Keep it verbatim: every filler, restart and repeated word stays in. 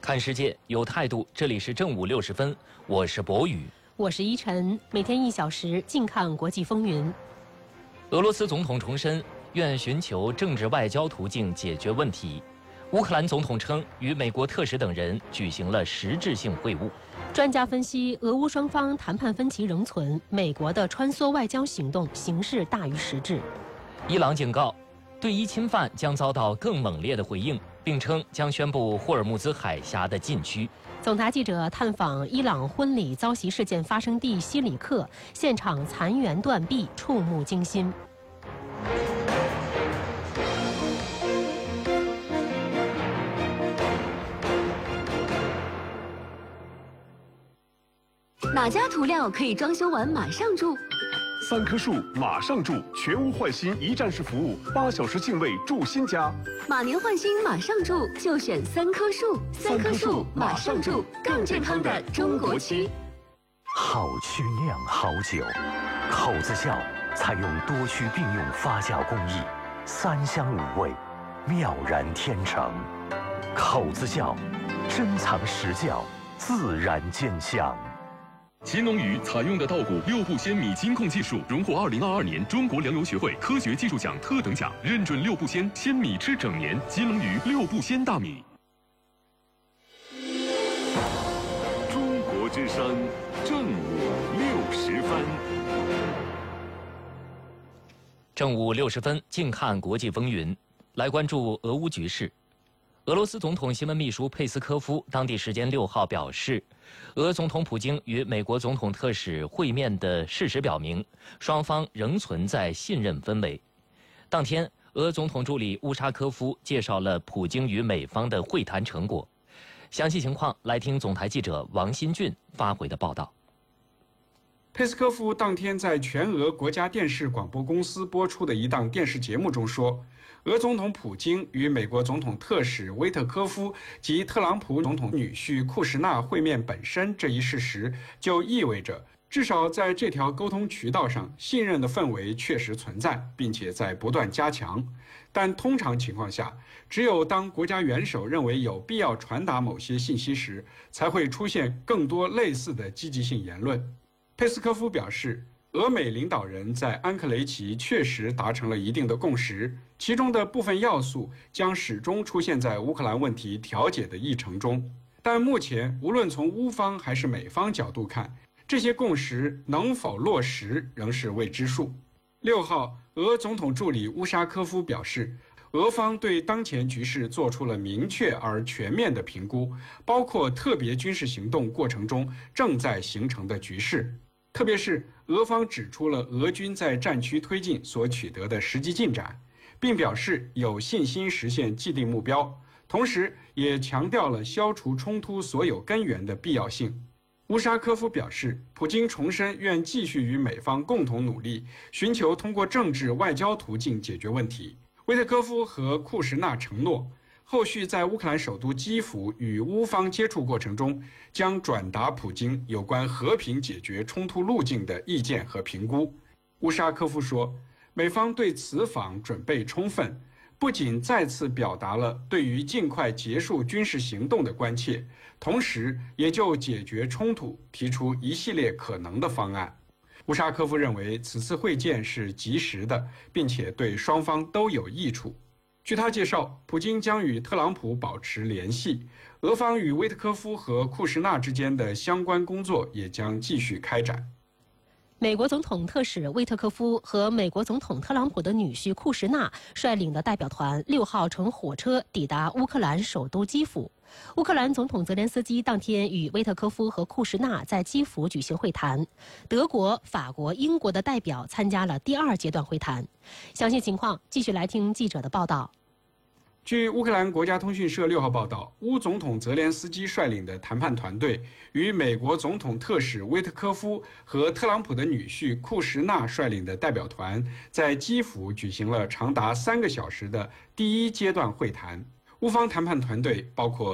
看世界有态度，这里是正午六十分，我是博宇， 我是依晨，每天一小时，静看国际风云。 俄罗斯总统重申，愿寻求政治外交途径解决问题。乌克兰总统称，与美国特使等人举行了实质性会晤。 专家分析，俄乌双方谈判分歧仍存，美国的穿梭外交行动形势大于实质。 伊朗警告，对伊侵犯将遭到更猛烈的回应，并称将宣布霍尔木兹海峡的禁区。 总台记者探访伊朗婚礼遭袭事件发生地西里克，现场残垣断壁，触目惊心。 哪家涂料可以装修完马上住？ 三棵树马上住，全屋换新一站式服务，八小时净位住新家。 马年换新马上住，就选三棵树。三棵树马上住，更健康的中国区。 好曲酿好酒，口子窖采用多区并用发酵工艺，三香五味，妙然天成。口子窖，珍藏实窖，自然见香。 秦龙鱼采用的稻谷六步鲜米金控技术，荣获二零二二年中国粮油学会科学技术奖特等奖，认准六步鲜，鲜米吃整年。金龙鱼六步鲜大米。 中国之声，正午六十分。 正午六十分，静看国际风云，来关注俄乌局势。俄罗斯总统新闻秘书佩斯科夫当地时间六号表示，俄总统普京与美国总统特使会面的事实表明，双方仍存在信任氛围。当天，俄总统助理乌沙科夫介绍了普京与美方的会谈成果。详细情况来听总台记者王新俊发回的报道。 佩斯科夫当天在全俄国家电视广播公司播出的一档电视节目中说，俄总统普京与美国总统特使威特科夫及特朗普总统女婿库什纳会面本身这一事实，就意味着至少在这条沟通渠道上，信任的氛围确实存在，并且在不断加强。但通常情况下，只有当国家元首认为有必要传达某些信息时，才会出现更多类似的积极性言论。佩斯科夫表示，俄美领导人在安克雷奇确实达成了一定的共识，其中的部分要素将始终出现在乌克兰问题调解的议程中。但目前，无论从乌方还是美方角度看，这些共识能否落实仍是未知数。六号，俄总统助理乌沙科夫表示，俄方对当前局势做出了明确而全面的评估，包括特别军事行动过程中正在形成的局势。特别是俄方指出了俄军在战区推进所取得的实际进展，并表示有信心实现既定目标，同时也强调了消除冲突所有根源的必要性。乌沙科夫表示，普京重申愿继续与美方共同努力，寻求通过政治外交途径解决问题。威特科夫和库什纳承诺，后续在乌克兰首都基辅与乌方接触过程中，将转达普京有关和平解决冲突路径的意见和评估。乌沙科夫说，美方对此访准备充分，不仅再次表达了对于尽快结束军事行动的关切，同时也就解决冲突提出一系列可能的方案。乌沙科夫认为此次会见是及时的，并且对双方都有益处。据他介绍，普京将与特朗普保持联系，俄方与威特科夫和库什纳之间的相关工作也将继续开展。 美国总统特使威特科夫和美国总统特朗普的女婿库什纳率领的代表团六号乘火车抵达乌克兰首都基辅。乌克兰总统泽连斯基当天与威特科夫和库什纳在基辅举行会谈，德国、法国、英国的代表参加了第二阶段会谈。详细情况继续来听记者的报道。 据乌克兰国家通讯社六号报道，乌总统泽连斯基率领的谈判团队与美国总统特使威特科夫和特朗普的女婿库什纳率领的代表团在基辅举行了长达三个小时的第一阶段会谈。乌方谈判团队包括